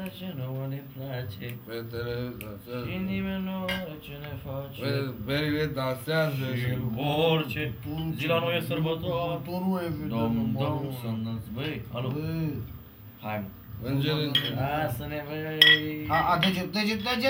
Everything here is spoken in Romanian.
ce nouă ne place Fetele și dansează. nimeni nu are ce ne face Berile dansează și orice zi la noi e sărbătoare. Dom, să înălți, băi, alo, hai mă, Îngerii. hai să ne vei. Deget.